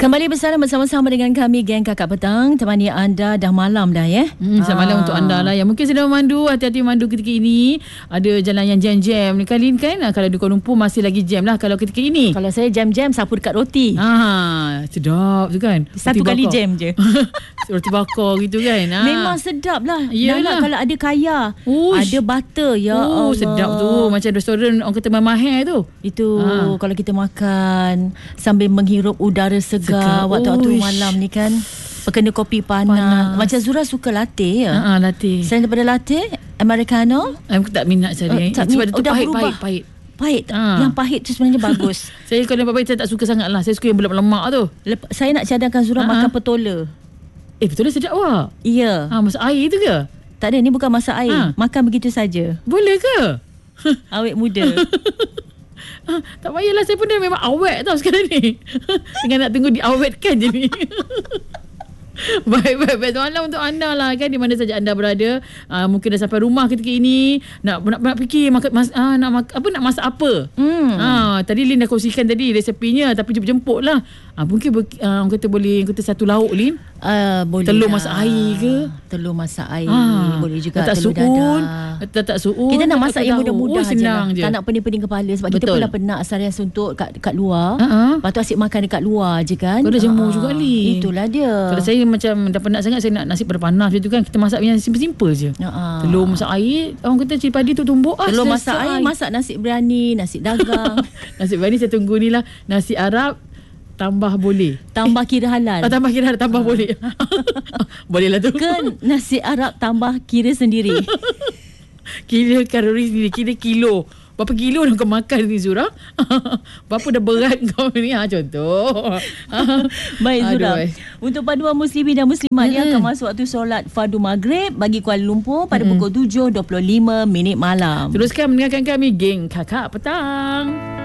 Kembali bersama dengan kami Geng Kakak Petang. Temani anda dah malam dah ya. Selamat malam untuk anda lah yang mungkin sedang memandu. Hati-hati memandu ketika ini. Ada jalan yang jam-jam ni kali ni kan. Kalau di Kuala Lumpur masih lagi jam lah kalau ketika ini. Kalau saya jam-jam sapu dekat roti. Sedap tu kan. Satu kali jam je. Roti bakar gitu kan. Memang sedap lah. Yelah. Kalau ada kaya, ada butter. Ya Allah. Sedap tu. Macam restoran orang kata mahal tu. Itu kalau kita makan sambil menghirup udara segar waktu-waktu malam ni kan. Berkena kopi panas. Macam Zura suka latte ya? Latte. Selain daripada latte, Americano? Aku tak minat cari. Sebab dia tu pahit. Pahit. Yang pahit tu sebenarnya bagus. Saya kalau pahit saya tak suka sangat lah. Saya suka yang berlemak-lemak tu. Saya nak cadangkan Zura makan petola. Petola sedap wah. Ya. Masak air tu ke? Tak ada, ni bukan masak air. Makan begitu saja. Boleh ke? Awet muda. Tak payahlah, saya pun dah memang awet tau sekarang ni. Dengan nak tunggu diawetkan je ni. Baik malam untuk anda lah kan, di mana saja anda berada. Mungkin dah sampai rumah ketika ini, nak fikir nak masak apa. Tadi Lin dah kongsikan tadi resepinya, tapi jemput lah. Mungkin orang kata boleh satu lauk Lin. Boleh telur lah. masak air ke? Telur masak air. Boleh juga tak telur dadah. Tak suun. Kita nak masak yang mudah-mudah senang je. Tak nak pening-pening kepala. Sebab kita pun dah penat seharian suntuk kat luar. Lepas tu asyik makan dekat luar je kan. Kau dah jemur juga Lin. Itulah dia. Kalau saya macam dah penat sangat, saya nak nasi panas macam tu kan. Kita masak yang simple-simple je. Telur masak air, orang kata cili padi tu tumbuk. Telur masak air, masak nasi biryani, nasi dagang. Nasi biryani saya tunggu ni lah. Nasi Arab tambah boleh. Tambah kira halal. Tambah kira halal, tambah boleh. Boleh lah tu. Ke nasi Arab tambah kira sendiri. Kira kalori sendiri, kira kilo. Berapa kilo dah kau makan ni Zura? Berapa dah berat kau ni? Contoh. Baik Zura. Untuk paduan muslimin dan muslimat yang akan masuk waktu solat fardu maghrib bagi Kuala Lumpur pada pukul 7.25 malam. Teruskan mendengarkan kami Geng Kakak Petang.